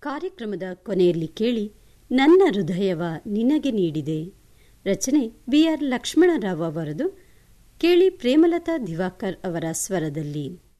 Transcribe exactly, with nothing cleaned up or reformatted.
ಕಾರ್ಯಕ್ರಮದ ಕೊನೆಯಲ್ಲಿ ಕೇಳಿ ನನ್ನ ಹೃದಯವ ನಿನಗೆ ನೀಡಿದೆ. ರಚನೆ ಬಿ ಆರ್ ಲಕ್ಷ್ಮಣರಾವ್ ಅವರದು. ಕೇಳಿ ಪ್ರೇಮಲತಾ ದಿವಾಕರ್ ಅವರ ಸ್ವರದಲ್ಲಿ.